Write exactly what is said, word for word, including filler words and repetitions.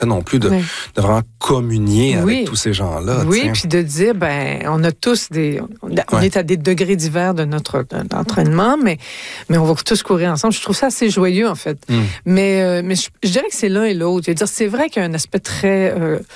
non plus de, oui. de vraiment communier oui. avec tous ces gens-là. Oui, t'sais. puis de dire, ben, on a tous des... On, on Ouais. est à des degrés divers de notre de, entraînement, mais, mais on va tous courir ensemble. Je trouve ça assez joyeux, en fait. Mm. Mais, euh, mais je, je dirais que c'est l'un et l'autre. Je veux dire, c'est vrai qu'il y a un aspect très... Euh,